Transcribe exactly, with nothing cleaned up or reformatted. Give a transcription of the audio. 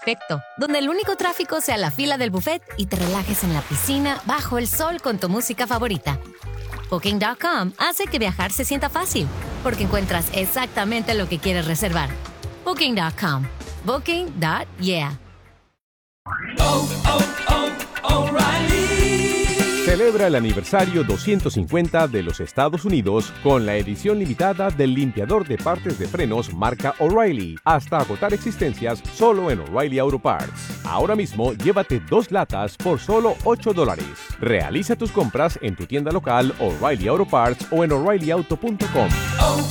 perfecto, donde el único tráfico sea la fila del buffet y te relajes en la piscina bajo el sol con tu música favorita. Booking punto com hace que viajar se sienta fácil, porque encuentras exactamente lo que quieres reservar. Booking punto com. Booking punto yeah. Oh, oh, oh, O'Reilly. Celebra el aniversario doscientos cincuenta de los Estados Unidos con la edición limitada del limpiador de partes de frenos marca O'Reilly, hasta agotar existencias solo en O'Reilly Auto Parts. Ahora mismo llévate dos latas por solo ocho dólares. Realiza tus compras en tu tienda local O'Reilly Auto Parts o en O'Reilly Auto punto com.